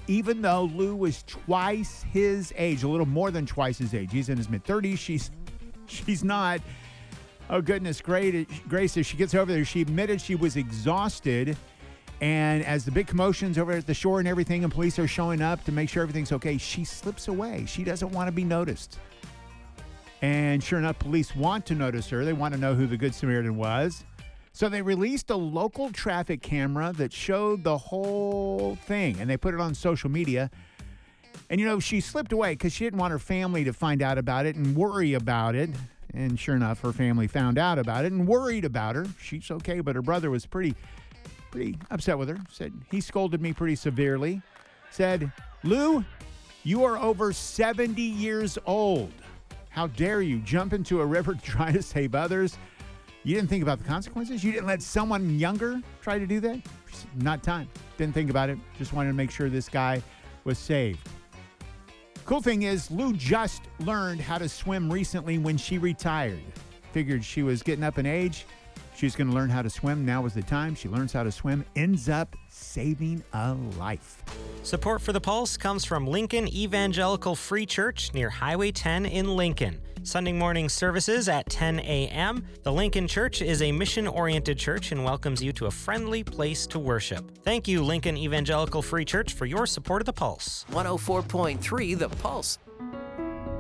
even though Lou was twice his age, a little more than twice his age. He's in his mid-30s. She's not. Oh, goodness gracious. She gets over there. She admitted she was exhausted. And as the big commotion's over at the shore and everything, and police are showing up to make sure everything's okay, she slips away. She doesn't want to be noticed. And sure enough, police want to notice her. They want to know who the Good Samaritan was. So they released a local traffic camera that showed the whole thing, and they put it on social media. And, she slipped away because she didn't want her family to find out about it and worry about it. And sure enough, her family found out about it and worried about her. She's okay, but her brother was pretty upset with her. Said, he scolded me pretty severely. Said, Lou, you are over 70 years old. How dare you jump into a river to try to save others? You didn't think about the consequences? You didn't let someone younger try to do that? Not time. Didn't think about it. Just wanted to make sure this guy was saved. Cool thing is, Lou just learned how to swim recently when she retired. Figured she was getting up in age. She's going to learn how to swim. Now was the time. She learns how to swim. Ends up saving a life. Support for The Pulse comes from Lincoln Evangelical Free Church near Highway 10 in Lincoln. Sunday morning services at 10 a.m. The Lincoln Church is a mission-oriented church and welcomes you to a friendly place to worship. Thank you, Lincoln Evangelical Free Church, for your support of The Pulse. 104.3 The Pulse.